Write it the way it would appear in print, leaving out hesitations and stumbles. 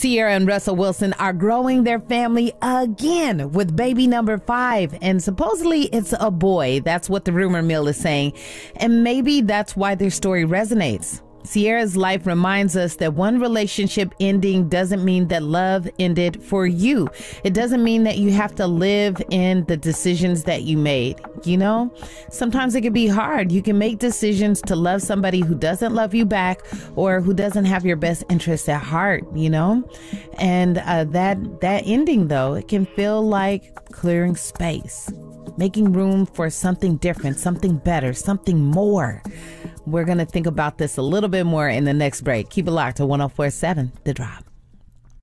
Ciara and Russell Wilson are growing their family again with baby number 5. And supposedly it's a boy. That's what the rumor mill is saying. And maybe that's why their story resonates. Ciara's life reminds us that one relationship ending doesn't mean that love ended for you. It doesn't mean that you have to live in the decisions that you made. You know, sometimes it can be hard. You can make decisions to love somebody who doesn't love you back or who doesn't have your best interests at heart, you know, and that ending, though, it can feel like clearing space, making room for something different, something better, something more. We're going to think about this a little bit more in the next break. Keep it locked to 104.7 The Drop.